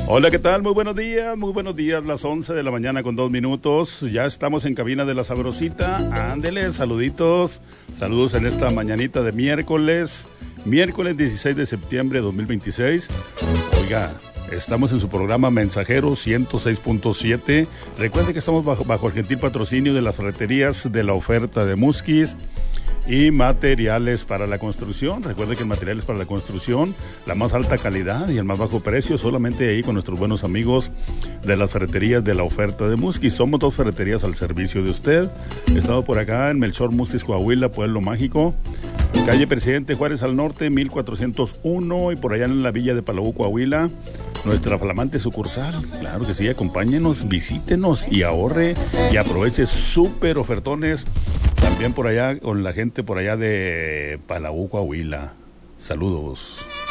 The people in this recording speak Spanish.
Hola, ¿qué tal? Muy buenos días, las 11 de la mañana con 2 minutos. Ya estamos en cabina de La Sabrosita. Ándele, saluditos, saludos en esta mañanita de miércoles 16 de septiembre de 2026. Oiga, estamos en su programa Mensajero 106.7. Recuerde que estamos bajo el gentil patrocinio de las ferreterías de la oferta de Musquis y materiales para la construcción. Recuerde que en materiales para la construcción, la más alta calidad y el más bajo precio, solamente ahí con nuestros buenos amigos de las ferreterías de la oferta de Musquis. Somos 2 ferreterías al servicio de usted. He estado por acá en Melchor Musquis, Coahuila, Pueblo Mágico, calle Presidente Juárez al norte, 1401, y por allá en la villa de Palau, Coahuila, nuestra flamante sucursal. Claro que sí, acompáñenos, visítenos y ahorre y aproveche súper ofertones. También por allá con la gente por allá de Palau, Coahuila. Saludos.